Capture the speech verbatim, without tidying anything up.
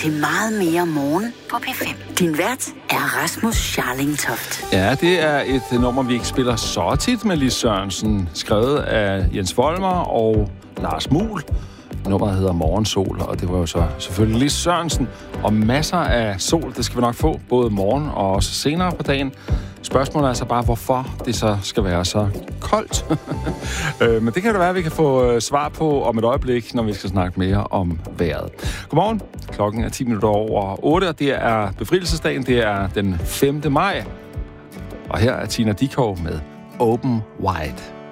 til meget mere morgen på P fem. Din vært er Rasmus Scharlingtoft. Ja, det er et nummer, vi ikke spiller så tit med Lis Sørensen. Skrevet af Jens Volmer og Lars Muhl. Nummeret hedder Morgensol, og det var jo så selvfølgelig Lis Sørensen. Og masser af sol, det skal vi nok få, både morgen og også senere på dagen. Spørgsmålet er altså bare, hvorfor det så skal være så koldt. Men det kan jo være, at vi kan få svar på om et øjeblik, når vi skal snakke mere om vejret. Godmorgen. Klokken er ti minutter over otte, og det er befrielsesdagen. Det er den femte maj. Og her er Tina Dickow med Open Wide.